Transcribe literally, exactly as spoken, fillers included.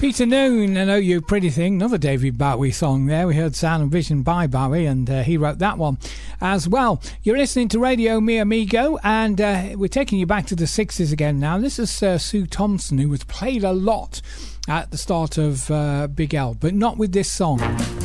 Peter Noon and Oh You Pretty Thing, another David Bowie song there. We heard Sound and Vision by Bowie, and uh, he wrote that one as well. You're listening to Radio Mi Amigo, and uh, we're taking you back to the sixties again now. This is uh, Sue Thompson, who was played a lot at the start of uh, Big L, but not with this song.